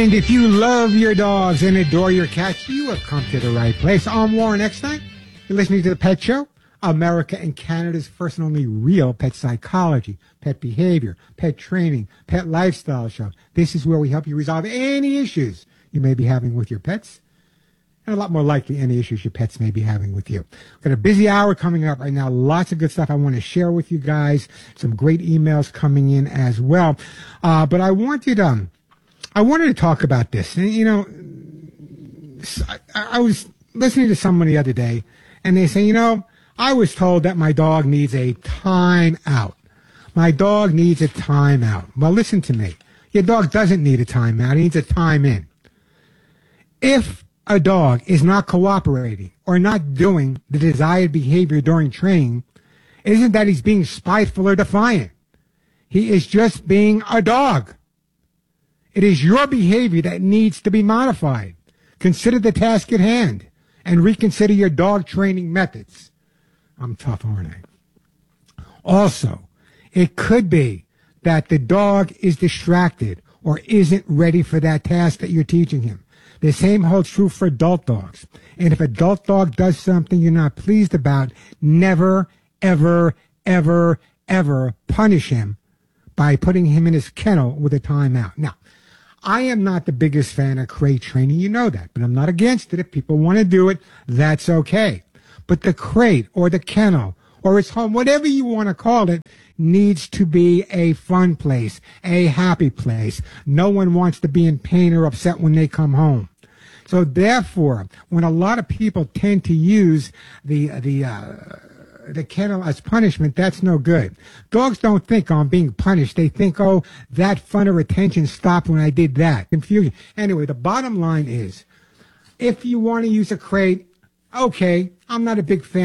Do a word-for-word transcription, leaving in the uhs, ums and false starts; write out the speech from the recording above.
And if you love your dogs and adore your cats, you have come to the right place. I'm Warren Eckstein. You're listening to The Pet Show, America and Canada's first and only real pet psychology, pet behavior, pet training, pet lifestyle show. This is where we help you resolve any issues you may be having with your pets, and a lot more likely any issues your pets may be having with you. We've got a busy hour coming up right now. Lots of good stuff I want to share with you guys. Some great emails coming in as well. Uh, but I wanted, um, I wanted to talk about this. And, you know, I, I was listening to someone the other day, and they say, you know, I was told that my dog needs a time out. My dog needs a time out. Well, listen to me. Your dog doesn't need a time out. He needs a time in. If a dog is not cooperating or not doing the desired behavior during training, it isn't that he's being spiteful or defiant. He is just being a dog. It is your behavior that needs to be modified. Consider the task at hand and reconsider your dog training methods. I'm tough, aren't I? Also, it could be that the dog is distracted or isn't ready for that task that you're teaching him. The same holds true for adult dogs. And if an adult dog does something you're not pleased about, never, ever, ever, ever punish him by putting him in his kennel with a timeout. Now, I am not the biggest fan of crate training. You know that. But I'm not against it. If people want to do it, that's okay. But the crate or the kennel or its home, whatever you want to call it, needs to be a fun place, a happy place. No one wants to be in pain or upset when they come home. So therefore, when a lot of people tend to use the the uh, the kennel as punishment, that's no good. Dogs don't think I'm being punished. They think, oh, that fun or attention stopped when I did that. Confusion. Anyway, the bottom line is, if you want to use a crate, okay, I'm not a big fan.